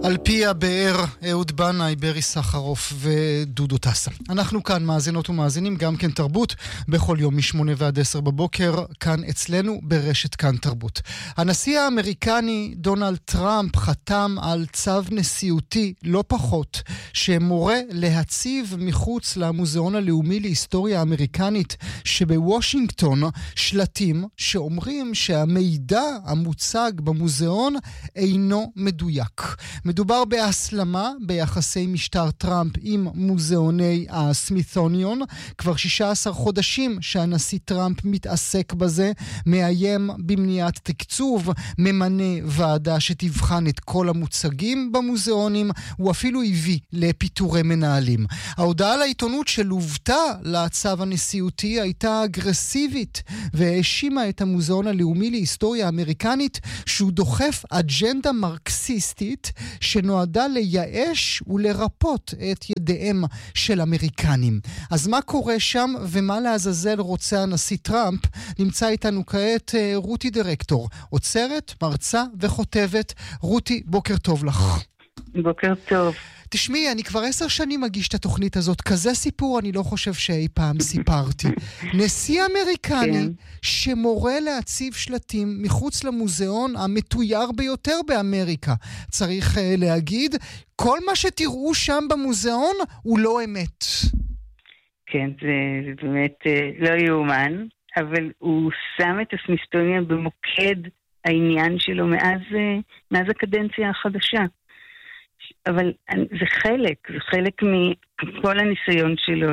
על פי הבאר, אהוד בנאי, ברי סחרוף ודודו טסה. אנחנו כאן מאזינות ומאזינים, גם כן תרבות, בכל יום מ8 ועד 10 בבוקר, כאן אצלנו ברשת כאן תרבות. הנשיא האמריקני דונלד טראמפ חתם על צו נשיאותי, לא פחות, שמורה להציב מחוץ למוזיאון הלאומי להיסטוריה האמריקנית שבוושינגטון שלטים שאומרים שהמידע המוצג במוזיאון אינו מדויק. מדובר בהסלמה ביחסי משטר טראמפ עם מוזיאוני הסמית'וניון. כבר 16 חודשים שהנשיא טראמפ מתעסק בזה, מאיים במניעת תקצוב, ממנה ועדה שתבחן את כל המוצגים במוזיאונים, הוא אפילו הביא לפיטורי מנהלים. ההודעה לעיתונות שלובתה לצו הנשיאותי הייתה אגרסיבית, והאשימה את המוזיאון הלאומי להיסטוריה האמריקנית שהוא דוחף אג'נדה מרקסיסטית שנועדה לייאש ולרפות את ידיהם של אמריקנים. אז מה קורה שם ומה לעזאזל רוצה הנשיא טראמפ? נמצא איתנו כעת רותי דירקטור, עוצרת, מרצה וכותבת. רותי, בוקר טוב לך. בוקר טוב. תשמעי, אני כבר 10 שנים מגיש את התוכנית הזאת. כזה סיפור אני לא חושב שאי פעם סיפרתי. נשיא אמריקני שמורה להציב שלטים מחוץ למוזיאון המתויר ביותר באמריקה. צריך להגיד, כל מה שתראו שם במוזיאון הוא לא אמת. כן, זה באמת לא יאומן, אבל הוא שם את הסמית'וניון במוקד העניין שלו מאז הקדנציה החדשה. אבל זה חלק מכל הניסיון שלו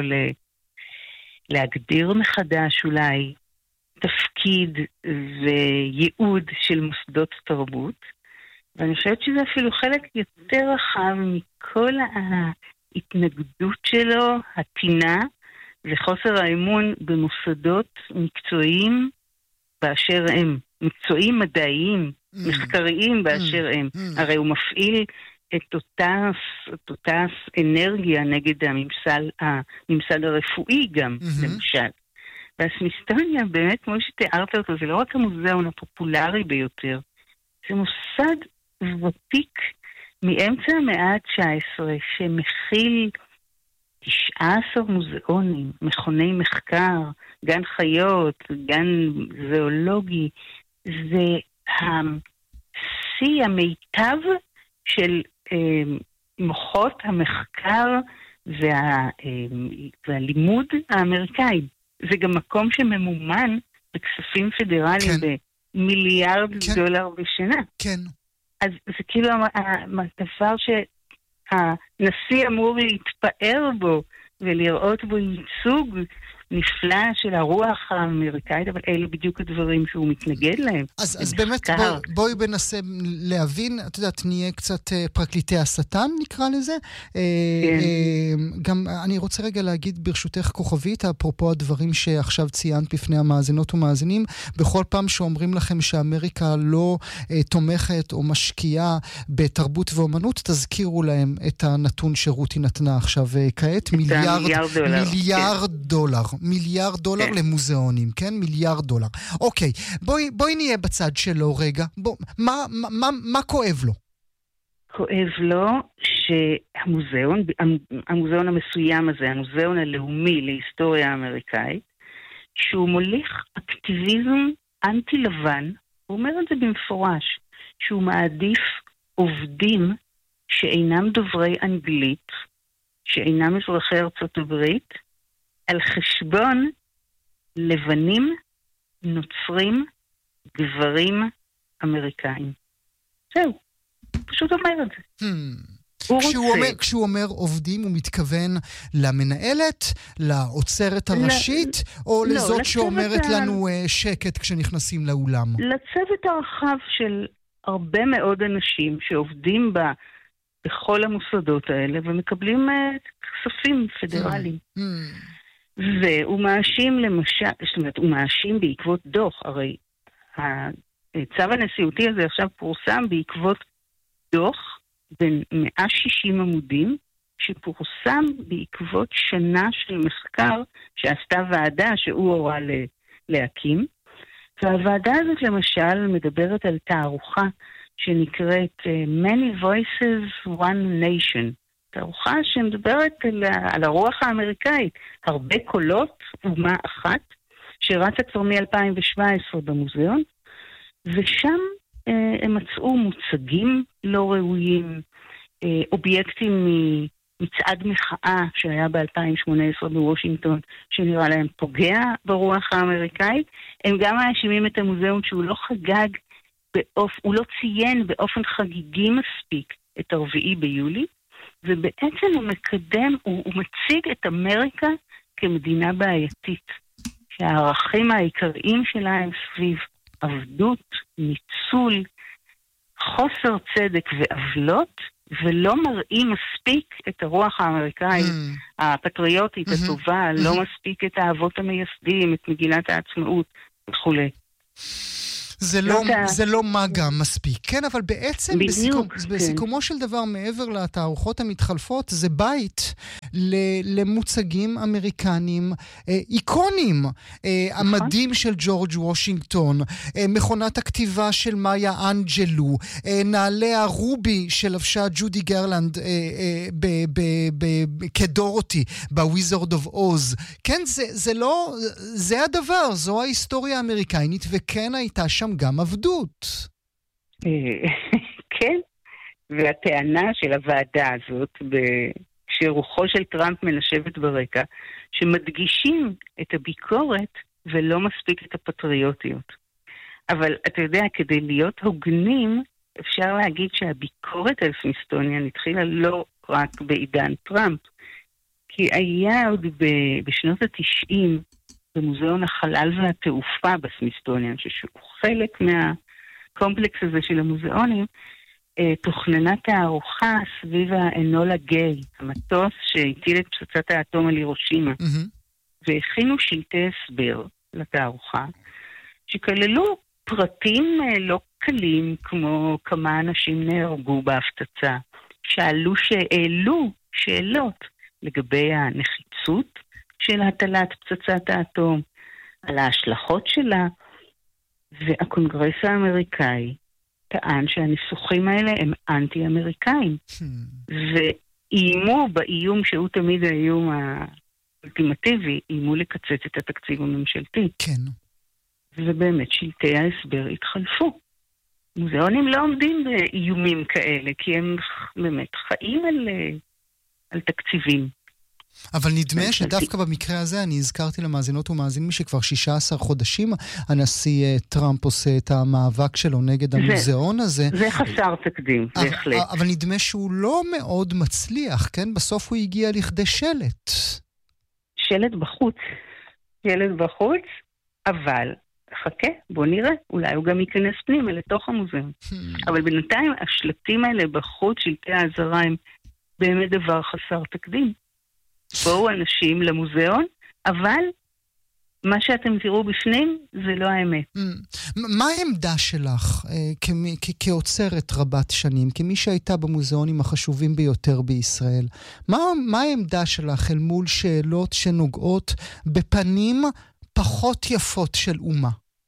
להגדיר מחדש אולי תפקיד וייעוד של מוסדות תרבות, ואני חושבת שזה אפילו חלק יותר רחב מכל ההתנגדות שלו, הטינה וחוסר האמון במוסדות מקצועיים באשר הם, מקצועיים מדעיים, מחקריים באשר הם. הרי הוא מפעיל את אותה אנרגיה נגד הממסד הרפואי גם, למשל. והסמית'וניון, באמת, כמו שתיארת אותו, זה לא רק המוזיאון הפופולרי ביותר, זה מוסד ותיק מאמצע המאה ה-19, שמכיל 19 מוזיאונים, מכוני מחקר, גן חיות, גן זואולוגי. זה השיא המיטב של מוחות המחקר והלימוד האמריקאי. זה גם מקום שממומן בכספים פדרליים במיליארד דולר בשנה. כן. אז זה כאילו הדבר שהנשיא אמור להתפאר בו ולראות בו ייצוג נפלא של הרוח האמריקאית, אבל אלה בדיוק הדברים שהוא מתנגד להם. אז באמת בואי בנסה להבין, את יודעת, נהיה קצת פרקליטי השטן, נקרא לזה. גם אני רוצה רגע להגיד ברשותך כוכבית, אפרופו הדברים שעכשיו ציינת בפני המאזינות ומאזינים, בכל פעם שאומרים לכם שאמריקה לא תומכת או משקיעה בתרבות ואומנות, תזכירו להם את הנתון שרותי נתנה עכשיו כעת, מיליארד דולר למוזיאונים, כן? מיליארד דולר. אוקיי, בואי נהיה בצד שלו רגע. מה כואב לו? כואב לו שהמוזיאון המסוים הזה, המוזיאון הלאומי להיסטוריה האמריקאית, שהוא מוליך אקטיביזם אנטי-לבן, הוא אומר את זה במפורש, שהוא מעדיף עובדים שאינם דוברי אנגלית, שאינם אזרחי ארצות הברית, על חשבון לבנים, נוצרים, גברים אמריקאים. זהו, פשוט אומר את זה. כשהוא אומר עובדים, הוא מתכוון למנהלת, לעוצרת הראשית, או לזאת שאומרת לנו שקט כשנכנסים לאולם? לצוות הרחב של הרבה מאוד אנשים שעובדים בכל המוסדות האלה, ומקבלים כספים פדרליים. והוא מאשים למשל, זאת אומרת, הוא מאשים בעקבות דוח, הרי הצו הנשיאותי הזה עכשיו פורסם בעקבות דוח בין 160 עמודים, שפורסם בעקבות שנה של מחקר שעשתה ועדה שהוא הורה להקים, והוועדה הזאת למשל מדברת על תערוכה שנקראת Many Voices, One Nation. תערוכה שמדברת על הרוח האמריקאית. הרבה קולות, אומה אחת, שרצה כבר מ-2017 במוזיאון, ושם הם מצאו מוצגים לא ראויים, אובייקטים מצעד מחאה שהיה ב-2018 בוושינגטון, שנראה להם פוגע ברוח האמריקאית. הם גם מאשימים את המוזיאון שהוא לא חגג, הוא לא ציין באופן חגיגי מספיק את 4 ביולי, ובעצם הוא מציג את אמריקה כמדינה בעייתית, שהערכים העיקריים שלה הם סביב עבדות, ניצול, חוסר צדק ועוולות, ולא מראים מספיק את הרוח האמריקאית, הפטריוטית, הטובה, לא מספיק את האבות המייסדים, את מגילת העצמאות וכו'. זה לא מגע מספיק, כן, אבל בעצם בסיכומו של דבר, מעבר לתערוכות המתחלפות, זה בית למוצגים אמריקנים איקונים. המדים של ג'ורג' וושינגטון, מכונת הכתיבה של מאיה אנג'לו, נעלי הרובי של לבשה ג'ודי גרלנד כדורותי בוויזרד אוף אוז. כן, זה הדבר, זו ההיסטוריה האמריקנית, וכן הייתה שם גם עבדות. כן, והטענה של הוועדה הזאת, כשרוחו של טראמפ מנשבת ברקע, שמדגישים את הביקורת ולא מספיק את הפטריוטיות. אבל אתה יודע, כדי להיות הוגנים, אפשר להגיד שהביקורת על סמית'סוניאן התחילה לא רק בעידן טראמפ, כי היה עוד בשנות ה-90, במוזיאון החלל והתעופה בסמית'סוניאן, שהוא חלק מהקומפלקס הזה של המוזיאונים, תוכננה תערוכה סביב האנולה גיי, המטוס שהטיל את פצצת האטום על הירושימה, והכינו שלטי הסבר לתערוכה, שכללו פרטים לא קלים, כמו כמה אנשים נהרגו בהפצצה, שהעלו שאלות לגבי הנחיצות של הטלת פצצת האטום, על ההשלכות שלה, והקונגרס האמריקאי טען שהניסוחים האלה הם אנטי-אמריקאים, ואיימו באיום שהוא תמיד האיום האולטימטיבי, איימו לקצץ את התקציב הממשלתי. כן. ובאמת שלטי ההסבר התחלפו. מוזיאונים לא עומדים באיומים כאלה, כי הם באמת חיים על תקציבים. אבל נדמה שדווקא במקרה הזה, אני הזכרתי למאזינות ומאזינים שכבר 16 חודשים הנשיא טראמפ עושה את המאבק שלו נגד המוזיאון הזה. זה חסר תקדים, בהחלט. אבל נדמה שהוא לא מאוד מצליח, כן? בסוף הוא הגיע לכדי שלט. שלט בחוץ. שלט בחוץ, אבל חכה, בוא נראה. אולי הוא גם ייכנס פנימה לתוך המוזיאון. אבל בינתיים השלטים האלה בחוץ, שלטי האזהרה, הם באמת דבר חסר תקדים. בואו אנשים למוזיאון, אבל מה שאתם תראו בפנים זה לא האמת. מה העמדה שלך כאוצרת רבת שנים, כמי שהייתה במוזיאונים החשובים ביותר בישראל? מה העמדה שלך אל מול שאלות שנוגעות בפנים פחות יפות של אומה?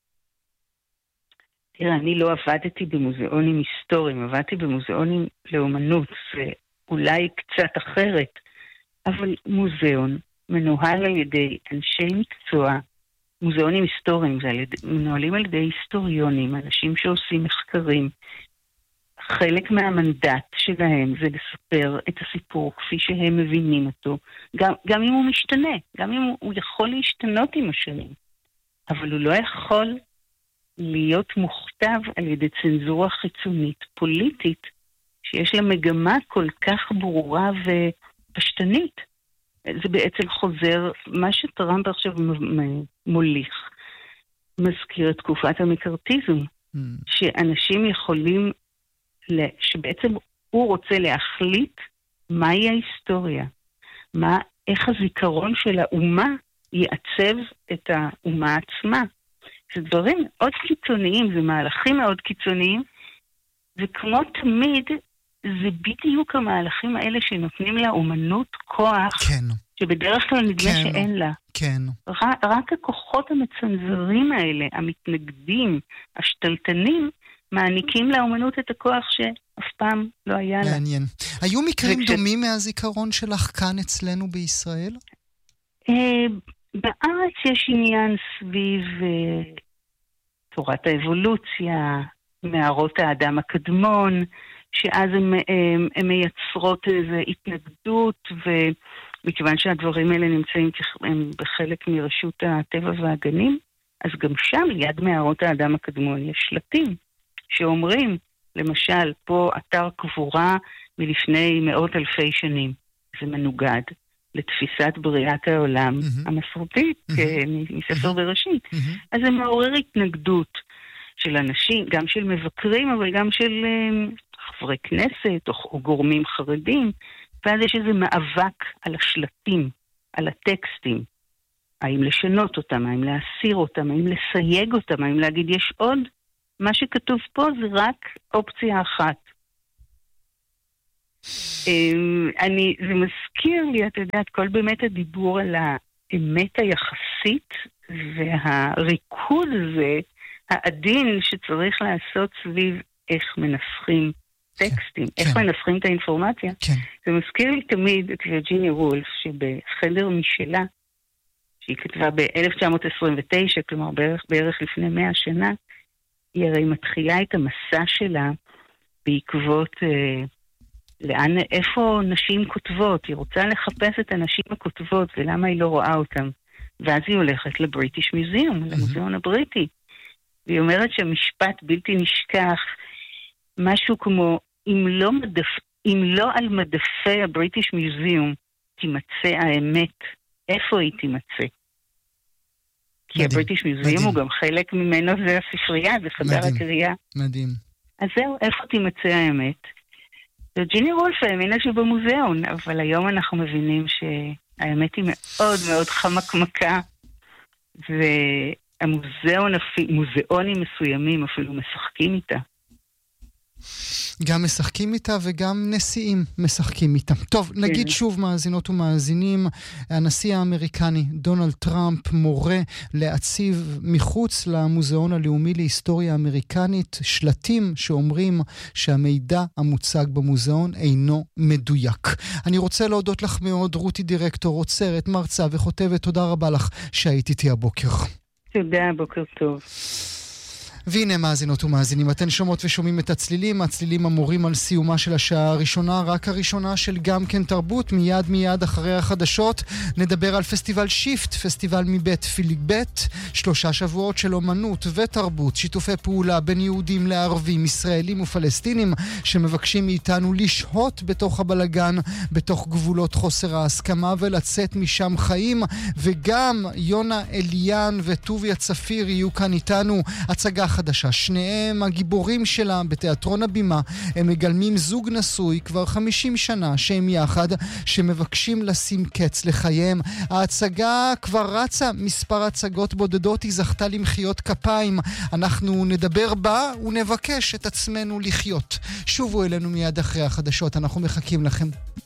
תראה, אני לא עבדתי במוזיאונים היסטוריים, עבדתי במוזיאונים לאומנות, זה אולי קצת אחרת. אבל מוזיאון מנוהל על ידי אנשי מקצוע, מוזיאונים היסטוריים, מנוהלים על ידי היסטוריונים, אנשים שעושים מחקרים. חלק מהמנדט שלהם זה לספר את הסיפור כפי שהם מבינים אותו, גם אם הוא משתנה, גם אם הוא יכול להשתנות עם השנים. אבל הוא לא יכול להיות מוכתב על ידי צנזורה חיצונית, פוליטית, שיש לה מגמה כל כך ברורה פשטנית. זה בעצם חוזר, מה שטראמפ עכשיו מוליך, מזכיר את תקופת המקארתיזם, שאנשים יכולים, שבעצם הוא רוצה להחליט מהי ההיסטוריה, איך הזיכרון של האומה יעצב את האומה עצמה. זה דברים מאוד קיצוניים, זה מהלכים מאוד קיצוניים, וכמו תמיד, זה בדיוק המהלכים האלה שנותנים לה אומנות כוח, כן. שבדרך כלל נדמה כן. שאין לה. כן. רק הכוחות המצנזרים האלה, המתנגדים, השתלטנים, מעניקים לאומנות את הכוח שאף פעם לא היה לה. מעניין. היו מקרים דומים מהזיכרון שלך כאן אצלנו בישראל? בארץ יש עניין סביב תורת האבולוציה, מערות האדם הקדמון, שאז הן מייצרות איזו התנגדות, ומכיוון שהדברים האלה נמצאים בחלק מרשות הטבע והגנים, אז גם שם, ליד מערות האדם הקדמון, יש שלטים שאומרים, למשל, פה אתר קבורה מלפני מאות אלפי שנים. זה מנוגד לתפיסת בריאת העולם המסורתית, מספר בראשית. אז זה מעורר התנגדות של אנשים, גם של מבקרים, אבל גם של חברי כנסת או גורמים חרדים, ואז יש איזה מאבק על השלטים, על הטקסטים. האם לשנות אותם, האם להסיר אותם, האם לסייג אותם, האם להגיד יש עוד? מה שכתוב פה זה רק אופציה אחת. זה מזכיר לי, אתה יודעת, כל באמת הדיבור על האמת היחסית והריקוד הזה, העדין שצריך לעשות סביב איך מנסחים טקסטים, איך מנסחים את האינפורמציה. זה מזכיר לי תמיד את וירג'יניה וולף, שבחדר משלה, שהיא כתבה ב-1929, כלומר בערך לפני 100 שנה, היא הרי מתחילה את המסע שלה בעקבות איפה נשים כותבות. היא רוצה לחפש את הנשים הכותבות ולמה היא לא רואה אותן. ואז היא הולכת לבריטיש מיוזיאום, למוזיאון הבריטי. והיא אומרת שהמשפט בלתי נשכח, משהו כמו, אם לא על מדפי הבריטיש מיוזיאום תימצא האמת, איפה היא תימצא? כי הבריטיש מיוזיאום הוא גם חלק ממנו, זה הספרייה, זה חדר הקריאה. מדהים. אז זהו, איפה תימצא האמת? וירג'יניה וולף האמינה שבמוזיאון, אבל היום אנחנו מבינים שהאמת היא מאוד מאוד חמקמקה, והמוזיאונים מסוימים אפילו משחקים איתה. גם משחקים איתה וגם נשיאים משחקים איתה. טוב, נגיד שוב מאזינות ומאזינים, הנשיא האמריקני דונלד טראמפ מורה להציב מחוץ למוזיאון הלאומי להיסטוריה אמריקנית שלטים שאומרים שהמידע המוצג במוזיאון אינו מדויק. אני רוצה להודות לך מאוד, רותי דירקטור, עוצרת, מרצה וכותבת, תודה רבה לך שהיית איתי הבוקר. תודה, בוקר טוב. והנה מאזינות ומאזינים, אתן שומעות ושומעים את הצלילים המורים על סיומה של השעה הראשונה, רק הראשונה של גם כן תרבות. מיד אחרי החדשות נדבר על פסטיבל שיפט, פסטיבל מבית פיליבט, 3 שבועות של אומנות ותרבות, שיתופי פעולה בין יהודים לערבים, ישראלים ופלסטינים, שמבקשים מאיתנו לשהות בתוך הבלגן, בתוך גבולות חוסר ההסכמה ולצאת משם חיים. וגם יונה אליאן וטוביה צפיר יהיו כאן איתנו, הצגה חדשה, שניהם הגיבורים שלה בתיאטרון הבימה. הם מגלמים זוג נשוי כבר 50 שנה שהם יחד, שמבקשים לשים קץ לחייהם. ההצגה כבר רצה מספר הצגות בודדות, היא זכתה למחיאות כפיים. אנחנו נדבר בה ונבקש את עצמנו לחיות. שובו אלינו מיד אחרי החדשות, אנחנו מחכים לכם.